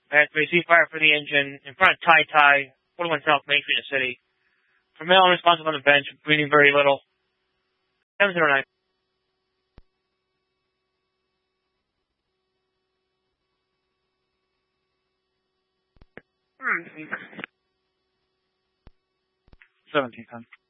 Receive fire for the engine in front of Tai, 41 South Main Street in the city. For male unresponsive on the bench, breathing very little. 709. Hmm. 1710.